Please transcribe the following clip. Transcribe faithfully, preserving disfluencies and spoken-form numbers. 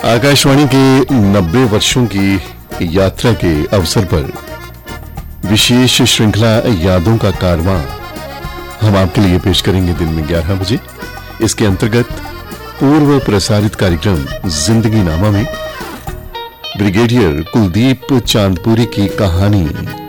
आकाशवाणी के नब्बे वर्षों की यात्रा के अवसर पर विशेष श्रृंखला यादों का कारवां हम आपके लिए पेश करेंगे दिन में ग्यारह बजे। इसके अंतर्गत पूर्व प्रसारित कार्यक्रम जिंदगी नामा में ब्रिगेडियर कुलदीप चांदपुरी की कहानी